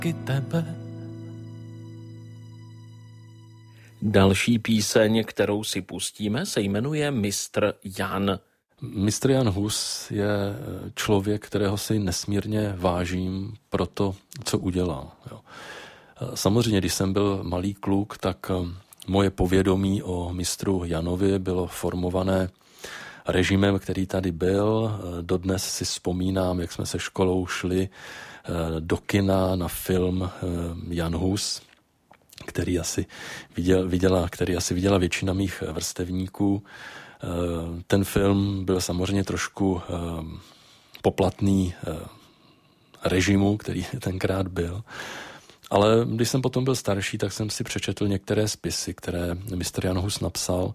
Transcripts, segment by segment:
taky tebe. Další píseň, kterou si pustíme, se jmenuje Mistr Jan. Mistr Jan Hus je člověk, kterého si nesmírně vážím pro to, co udělal. Jo. Samozřejmě, když jsem byl malý kluk, tak moje povědomí o mistru Janovi bylo formované režimem, který tady byl. Dodnes si vzpomínám, jak jsme se školou šli do kina na film Jan Hus, který asi viděla většina mých vrstevníků. Ten film byl samozřejmě trošku poplatný režimu, který tenkrát byl. Ale když jsem potom byl starší, tak jsem si přečetl některé spisy, které mistr Jan Hus napsal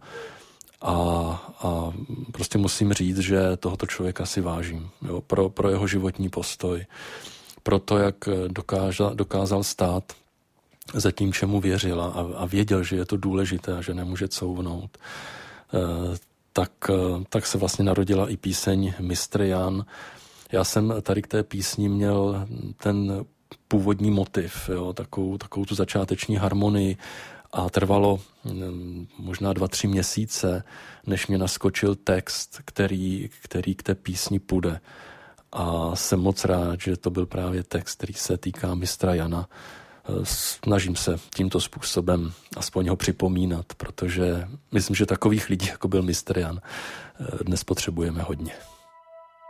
a prostě musím říct, že tohoto člověka si vážím. Jo, pro jeho životní postoj, pro to, jak dokázal stát za tím, čemu věřil a věděl, že je to důležité a že nemůže couvnout. Tak se vlastně narodila i píseň Mistr Jan. Já jsem tady k té písni měl ten původní motiv, jo, takovou tu začáteční harmonii a trvalo možná 2-3 měsíce, než mě naskočil text, který k té písni půjde. A jsem moc rád, že to byl právě text, který se týká mistra Jana. Snažím se tímto způsobem aspoň ho připomínat, protože myslím, že takových lidí, jako byl mistr Jan, dnes potřebujeme hodně.